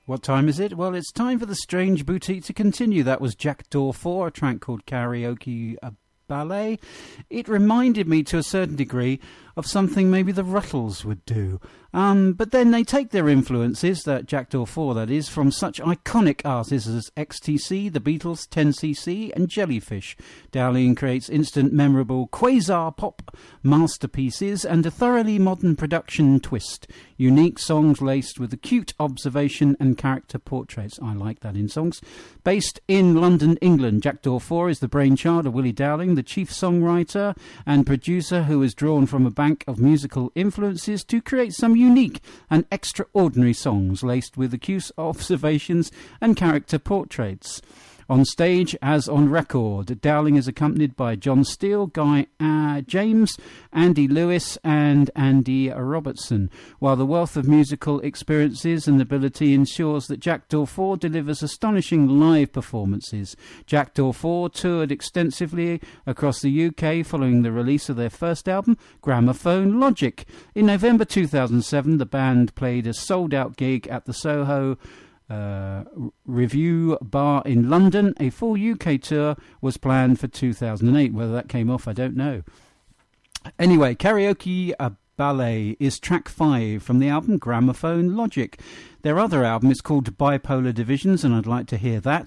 What time is it? Well, it's time for the Strange Boutique to continue. That was Jackdaw 4, a track called Karaoke Ballet. It reminded me to a certain degree of something maybe the Ruttles would do. But then they take their influences, that Jackdaw 4 that is, from such iconic artists as XTC, The Beatles, 10cc and Jellyfish. Dowling creates instant memorable quasar pop masterpieces and a thoroughly modern production twist. Unique songs laced with acute observation and character portraits. I like that in songs. Based in London, England, Jackdaw 4 is the brainchild of Willie Dowling, the chief songwriter and producer who has drawn from a bank of musical influences to create some unique and extraordinary songs laced with acute observations and character portraits. On stage, as on record, Dowling is accompanied by John Steele, Guy James, Andy Lewis and Andy Robertson, while the wealth of musical experiences and ability ensures that Jackdaw 4 delivers astonishing live performances. Jackdaw 4 toured extensively across the UK following the release of their first album, Gramophone Logic. In November 2007, the band played a sold-out gig at the Soho Review Bar in London. A full UK tour was planned for 2008. Whether that came off, I don't know. Anyway, Karaoke Ballet is track 5 from the album Gramophone Logic. Their other album is called Bipolar Divisions, and I'd like to hear that.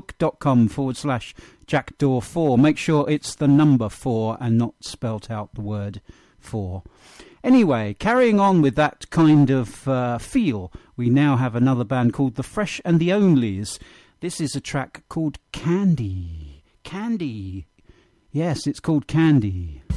Facebook.com/Jackdaw4. Make sure it's the number 4 and not spelt out the word 4. Anyway, carrying on with that kind of feel, we now have another band called The Fresh and the Onlys. This is a track called Candy. Candy. Yes, it's called Candy.